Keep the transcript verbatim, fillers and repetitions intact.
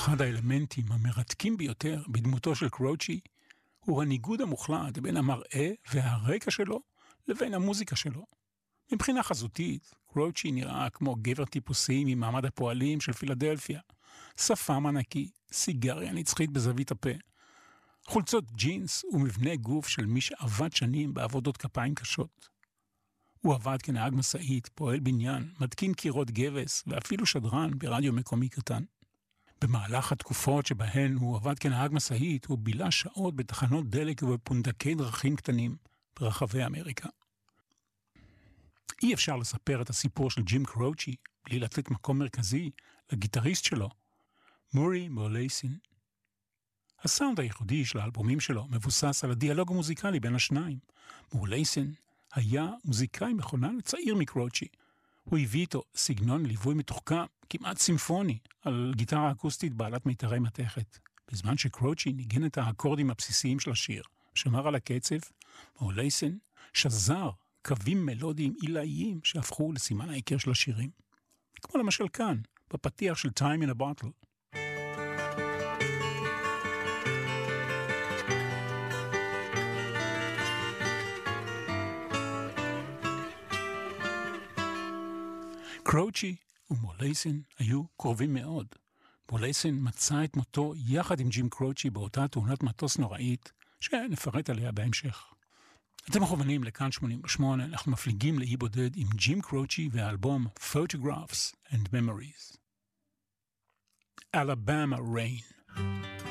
אחד האלמנטים המרתקים ביותר בדמותו של קרוצ'י הוא הניגוד המוחלט בין המראה והרקע שלו לבין המוזיקה שלו. מבחינה חזותית, קרוצ'י נראה כמו גבר טיפוסי ממעמד הפועלים של פילדלפיה, שפם ענקי, סיגריה נצחית בזווית הפה, חולצות ג'ינס ומבנה גוף של מי שעבד שנים בעבודות כפיים קשות. הוא עבד כנהג מסעית, פועל בניין, מתקין קירות גבס ואפילו שדרן ברדיו מקומי קטן. במהלך התקופות שבהן הוא עבד כנהג מסעית, הוא בילה שעות בתחנות דלק ובפונדקי דרכים קטנים ברחבי אמריקה. אי אפשר לספר את הסיפור של ג'ים קרוצ'י בלי לתת מקום מרכזי לגיטריסט שלו, מורי מולייסין. הסאונד הייחודי של האלבומים שלו מבוסס על הדיאלוג המוזיקלי בין השניים. מולייסין היה מוזיקאי מכונן צעיר מקרוצ'י. הוא הביא איתו סגנון ליווי מתוחכם, כמעט סימפוני, על גיטרה אקוסטית בעלת מיתרי מתכת. בזמן שקרוצ'י ניגן את האקורדים הבסיסיים של השיר, שמר על הקצב, מולייסין שזר קווים מלודיים עילאיים שהפכו לסימן העיקר של השירים. כמו למשל כאן, בפתיח של Time in a Bottle. קרוצ'י ומולייסין היו קרובים מאוד. מולייסין מצא את מותו יחד עם ג'ים קרוצ'י באותה תאונת מטוס נוראית, שנפרט עליה בהמשך. אתם מכוונים לכאן שמונים ושמונה, אנחנו מפליגים לאי בודד עם ג'ים קרוצ'י והאלבום Photographs and Memories. Alabama Rain.